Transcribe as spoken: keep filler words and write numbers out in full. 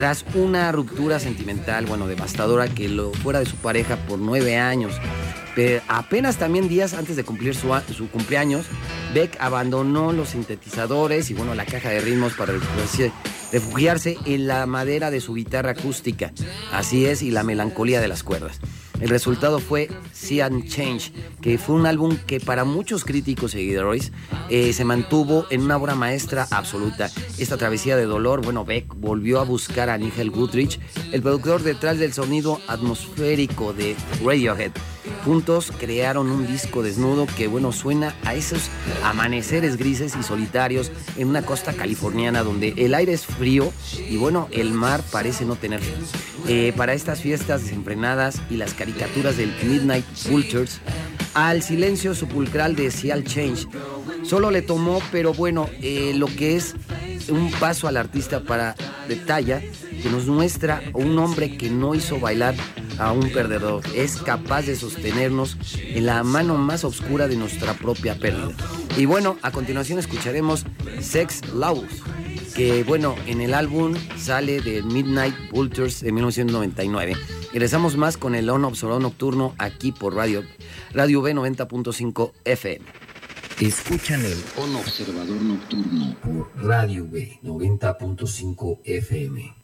Tras una ruptura sentimental, bueno, devastadora, que lo fuera de su pareja por nueve años, pero apenas también días antes de cumplir su, su cumpleaños, Beck abandonó los sintetizadores y, bueno, la caja de ritmos para refugiarse, refugiarse en la madera de su guitarra acústica. Así es, y la melancolía de las cuerdas. El resultado fue Sea and Change, que fue un álbum que para muchos críticos seguidores eh, se mantuvo en una obra maestra absoluta. Esta travesía de dolor, bueno, Beck volvió a buscar a Nigel Godrich, el productor detrás del sonido atmosférico de Radiohead. Juntos crearon un disco desnudo que, bueno, suena a esos amaneceres grises y solitarios en una costa californiana donde el aire es frío y, bueno, el mar parece no tener fin. Eh, para estas fiestas desenfrenadas y las caricaturas del Midnight Vultures, al silencio sepulcral de Sea Change, solo le tomó, pero bueno, eh, lo que es un paso al artista para de talla, que nos muestra un hombre que no hizo bailar a un perdedor, es capaz de sostenernos en la mano más oscura de nuestra propia pérdida. Y bueno, a continuación escucharemos Sex Laws, que bueno, en el álbum sale de Midnight Vultures de mil novecientos noventa y nueve. Regresamos más con el On Observador Nocturno aquí por Radio, Radio B noventa punto cinco F M. Escuchan el On Observador Nocturno por Radio B noventa punto cinco F M.